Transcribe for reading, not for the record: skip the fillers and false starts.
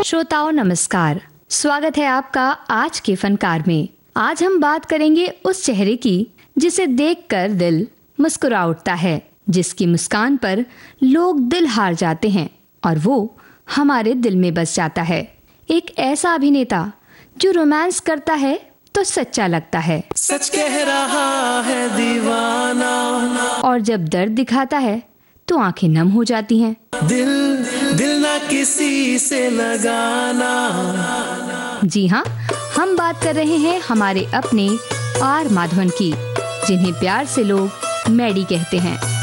श्रोताओं नमस्कार, स्वागत है आपका आज के फनकार में। आज हम बात करेंगे उस चेहरे की जिसे देखकर दिल मुस्कुरा उठता है, जिसकी मुस्कान पर लोग दिल हार जाते हैं और वो हमारे दिल में बस जाता है। एक ऐसा अभिनेता जो रोमांस करता है तो सच्चा लगता है, सच कह रहा है दीवाना, और जब दर्द दिखाता है तो आंखें नम हो जाती हैं। दिल ना किसी से लगाना। जी हाँ, हम बात कर रहे हैं हमारे अपने आर माधवन की, जिन्हें प्यार से लोग मैडी कहते हैं।